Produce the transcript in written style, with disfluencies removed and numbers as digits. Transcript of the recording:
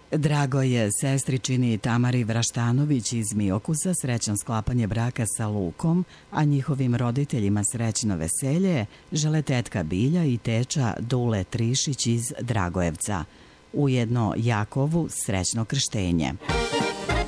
Drago je sestričini Tamari Vraštanović iz Miokusa srećan sklapanje braka sa Lukom, a njihovim roditeljima srećno veselje žele tetka Bilja i teča Dule Trišić iz Dragojevca. Ujedno Jakovu srećno krštenje.